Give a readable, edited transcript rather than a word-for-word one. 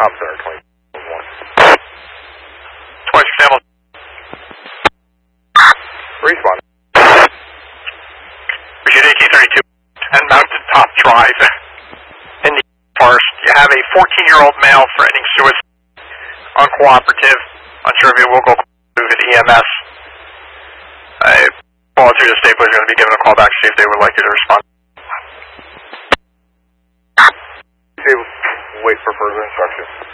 Top center, 21. 26 Hamilton. Respawn. Richard AK-32 and mounted top drive in the forest. You have a 14-year-old male threatening suicide, uncooperative, unsure if he will go to the EMS. Volunteer to state, but is going to be given a call back to see if they would like you to respond. Wait for further instructions.